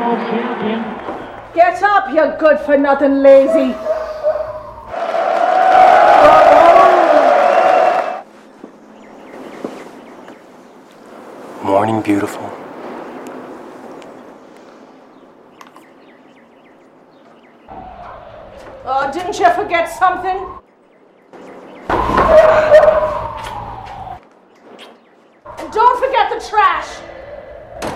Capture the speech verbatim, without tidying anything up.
world champion. Get up, you good-for-nothing lazy. Morning, beautiful. Oh, didn't you forget something? And don't forget the trash.